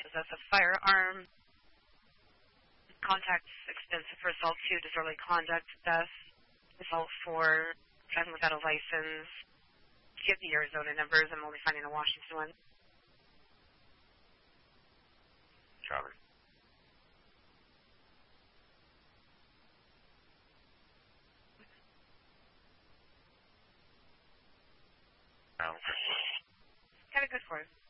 possess a firearm. Contact expensive for assault 2, disorderly conduct, theft, assault 4, driving without a license. Get the Arizona numbers. I'm only finding the Washington one. Robert. Have a good one.